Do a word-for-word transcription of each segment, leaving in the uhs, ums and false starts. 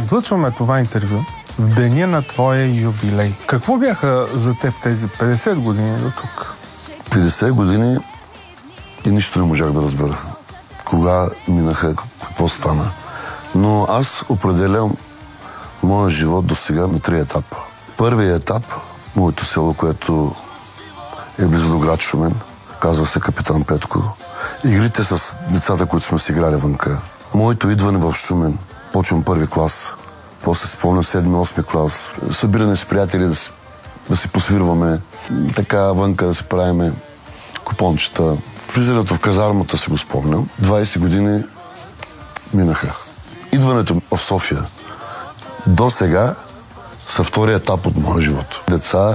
Излъчваме това интервю в деня на твоя юбилей. Какво бяха за теб тези петдесет години до тук? петдесет години и нищо не можах да разбера. Кога минаха, какво стана. Но аз определям моя живот до сега на три етапа. Първият етап, моето село, което е близо до град Шумен, казва се Капитан Петко. Игрите с децата, които сме си играли вънка. Моето идване в Шумен, почвам първи клас, после спомням седми-осми клас, събиране с приятели да си, да си посвирваме, така вънка да си правиме купончета. Влизането в казармата си го спомням. двайсет години минаха. Идването в София до сега са втория етап от моя живот. Деца,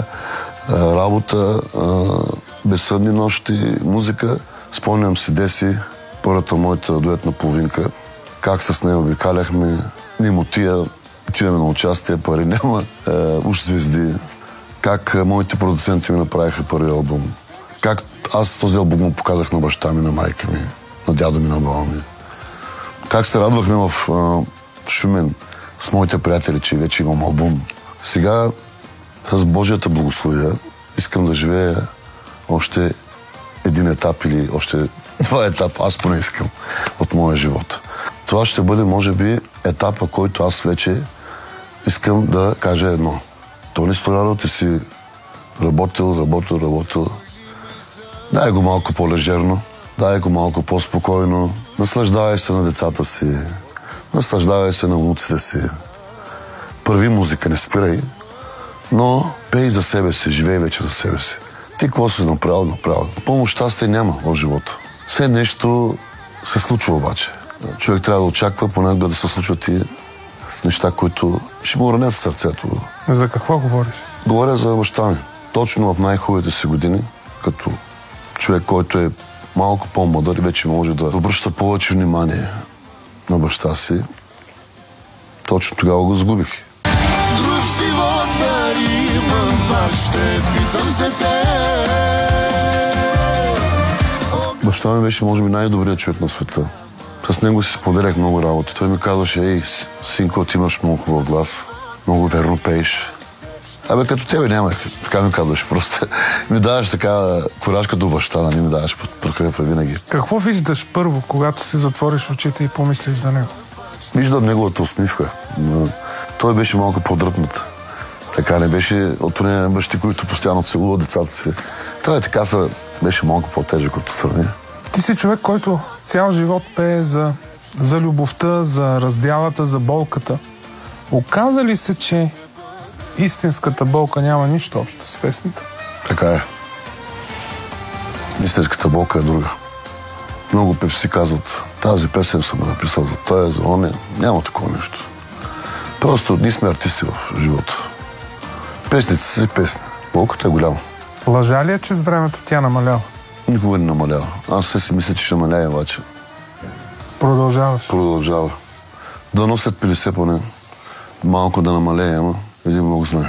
работа, безсъдни нощи, музика. Спомням си Деси, първата моята дуетна половинка, как с нея обикаляхме, мимо тия, отиваме на участие, пари няма, е, уж звезди, как моите продуценти ми направиха първи албум, как аз този албум му показах на баща ми, на майка ми, на дядо ми, на баба ми. Как се радвахме в е, Шумен с моите приятели, че вече имам албум. Сега, с Божията благословия, искам да живея още един етап или още два етапа, аз поне искам, от моя живот. Това ще бъде, може би, етапа, който аз вече искам да кажа едно. Тони Стораро, ти си работил, работил, работил. Дай го малко по-лежерно, дай го малко по-спокойно. Наслаждавай се на децата си, наслаждавай се на внуците си. Прави музика, не спирай, но пей за себе си, живей вече за себе си. Ти какво си направил, направил. Пълно щастие няма в живота. Все нещо се случва обаче. Човек трябва да очаква понякога да се случват и неща, които ще му ранят сърцето. За какво говориш? Говоря за баща ми. Точно в най-хубавите си години, като човек, който е малко по-мъдър и вече може да обръща повече внимание на баща си, точно тогава го сгубих. Друг живот да имам, пак ще питам за те. Баща ми беше, може би, най-добрият човек на света. С него си споделях много работи. Той ми казваше: ей, синко, ти имаш много хубав глас, много верно пееш. Абе, като тебе нямах. Така ми казваш, просто ми даваш така кураж като баща, нали ми даваш подкрепа винаги. Какво виждаш първо, когато си затвориш очите и помислиш за него? Виждам неговата усмивка. Но той беше малко по-дръпнат. Така не беше от нея бащи, които постоянно целуват децата си. Той е така, са, беше малко по-тежък от страни. Ти си човек, който цял живот пее за, за любовта, за раздялата, за болката. Оказа ли се, че истинската болка няма нищо общо с песните? Така е. Истинската болка е друга. Много певци казват: тази песен съм написал за това, за оне. Няма такова нещо. Просто ние сме артисти в живота. Песните са си песни. Болката е голяма. Лъжа ли е, че с времето тя намалява? Никога не намалява. Аз се си мисля, че ще намалява, обаче. Продължаваш? Продължава. Да носят петдесет поне. Малко да намалее, ама един много знае.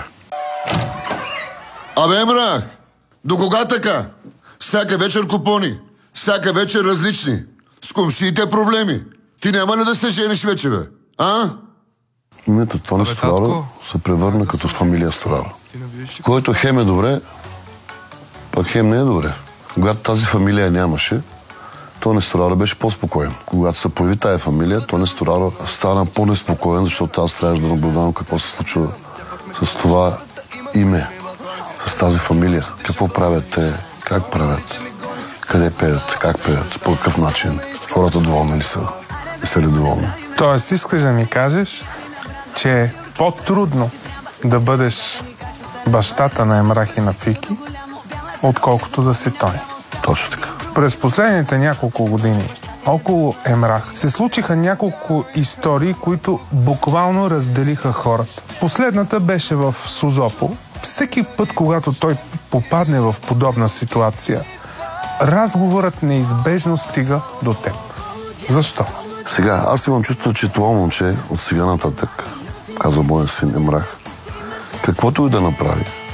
Абе, мрах, до кога така? Всяка вечер купони, всяка вечер различни. С комшиите проблеми. Ти няма ли да се жениш вече, бе? А? Името Тони Стораро се превърна като фамилия Стораро. Който хем е добре, пък хем не е добре. Когато тази фамилия нямаше, Тони Стораро беше по-спокоен. Когато се появи тая фамилия, Тони Стораро стана по-неспокоен, защото аз трябваше да наблюдавам какво се случва с това име, с тази фамилия. Какво правят те, как правят, къде пеят, как пеят, по какъв начин. Хората доволни ли са? И са ли доволни? Тоест, искаш да ми кажеш, че е по-трудно да бъдеш бащата на Емрах и на Фики, отколкото да си той. Точно така. През последните няколко години около Емрах се случиха няколко истории, които буквално разделиха хората. Последната беше в Созопол. Всеки път, когато той попадне в подобна ситуация, разговорът неизбежно стига до теб. Защо? Сега, аз имам чувство, че това момче от сега нататък, казва моя син Емрах, каквото и да направи,